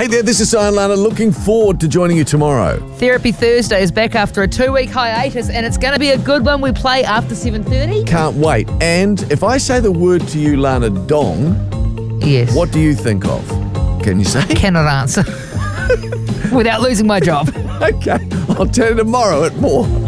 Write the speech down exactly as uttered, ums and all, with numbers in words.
Hey there, this is Zion Lana. Looking forward to joining you tomorrow. Therapy Thursday is back after a two-week hiatus, and it's going to be a good one. We play after seven thirty. Can't wait. And if I say the word to you, Lana, dong, Yes. what do you think of? Can you say? Cannot answer without losing my job. Okay, I'll tell you tomorrow at more.